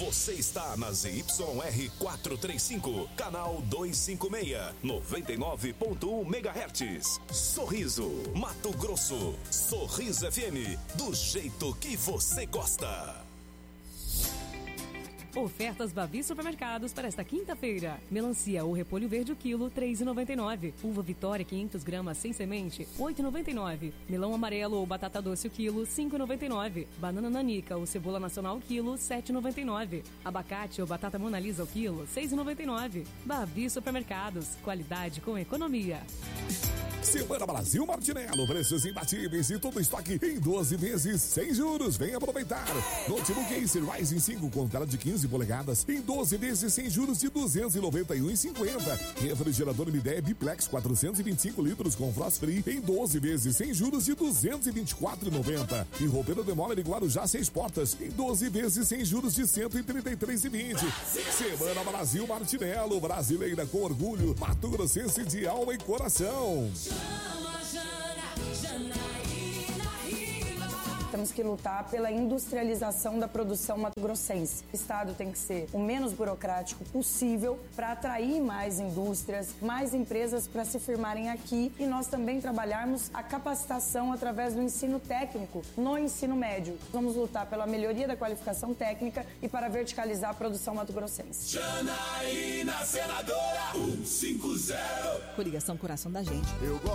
Você está na ZYR 435, canal 256, 99.1 MHz. Sorriso, Mato Grosso. Sorriso FM, do jeito que você gosta. Ofertas Bavi Supermercados para esta quinta-feira. Melancia ou repolho verde o quilo, R$ 3,99. Uva Vitória 500 gramas sem semente, R$ 8,99. Melão amarelo ou batata doce o quilo, R$ 5,99. Banana nanica ou cebola nacional o quilo, R$ 7,99. Abacate ou batata Mona Lisa o quilo, R$ 6,99. Bavi Supermercados, qualidade com economia. Semana Brasil Martinello, preços imbatíveis e todo estoque em 12 vezes sem juros. Vem aproveitar. Notebook Acer Ryzen 5 com tela de 15 polegadas em 12 vezes sem juros de R$ 291,50. Refrigerador Midea Biplex 425 litros com frost free em 12 vezes sem juros de R$ 224,90. E roupeiro Demole Guarujá 6 portas em 12 vezes sem juros de R$ 133,20. Semana Brasil Martinello, brasileira com orgulho, Mato Grossense de alma e coração. Temos que lutar pela industrialização da produção mato-grossense. O Estado tem que ser o menos burocrático possível para atrair mais indústrias, mais empresas para se firmarem aqui e nós também trabalharmos a capacitação através do ensino técnico no ensino médio. Vamos lutar pela melhoria da qualificação técnica e para verticalizar a produção mato-grossense. Janaína, senadora 150. Coligação Coração da Gente.